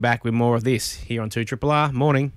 Back with more of this here on 2RRR. Morning.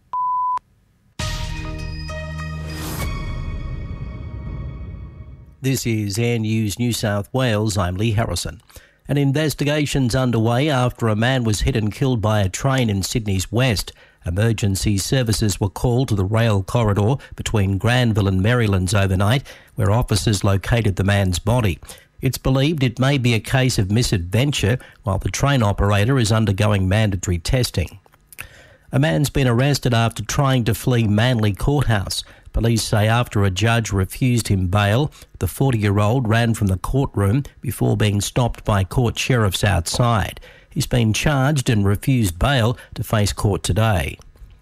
This is Air News New South Wales. I'm Lee Harrison. An investigation's underway after a man was hit and killed by a train in Sydney's west. Emergency services were called to the rail corridor between Granville and Marylands overnight, where officers located the man's body. It's believed it may be a case of misadventure, while the train operator is undergoing mandatory testing. A man's been arrested after trying to flee Manly Courthouse. Police say after a judge refused him bail, the 40-year-old ran from the courtroom before being stopped by court sheriffs outside. He's been charged and refused bail to face court today.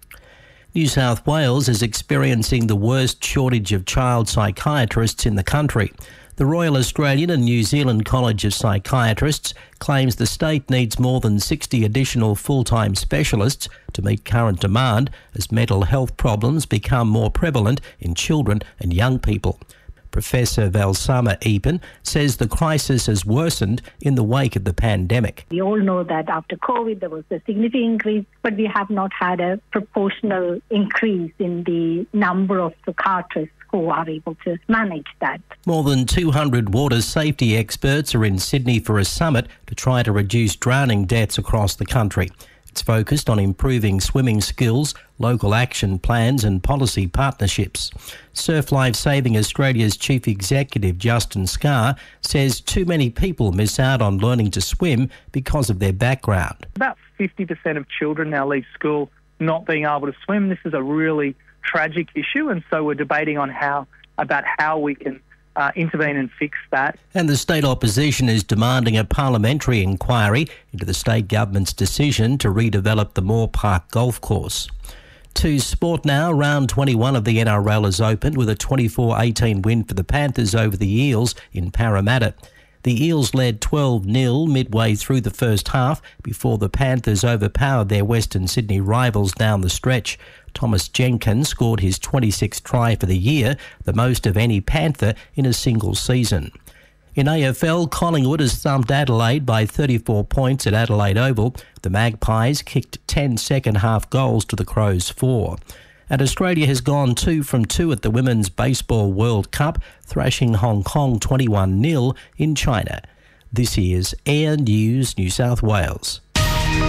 New South Wales is experiencing the worst shortage of child psychiatrists in the country. The Royal Australian and New Zealand College of Psychiatrists claims the state needs more than 60 additional full-time specialists to meet current demand as mental health problems become more prevalent in children and young people. Professor Valsama Eapen says the crisis has worsened in the wake of the pandemic. We all know that after COVID there was a significant increase, but we have not had a proportional increase in the number of psychiatrists who are able to manage that. More than 200 water safety experts are in Sydney for a summit to try to reduce drowning deaths across the country. It's focused on improving swimming skills, local action plans and policy partnerships. Surf Life Saving Australia's Chief Executive Justin Scarr says too many people miss out on learning to swim because of their background. About 50% of children now leave school not being able to swim. This is a really tragic issue, and so we're debating on how we can intervene and fix that. And the state opposition is demanding a parliamentary inquiry into the state government's decision to redevelop the Moore Park golf course. To sport now, round 21 of the NRL has opened with a 24-18 win for the Panthers over the Eels in Parramatta. The Eels led 12-0 midway through the first half before the Panthers overpowered their Western Sydney rivals down the stretch. Thomas Jenkins scored his 26th try for the year, the most of any Panther in a single season. In AFL, Collingwood has thumped Adelaide by 34 points at Adelaide Oval. The Magpies kicked 10 second-half goals to the Crows' 4. And Australia has gone 2 from 2 at the Women's Baseball World Cup, thrashing Hong Kong 21-0 in China. This is Air News New South Wales.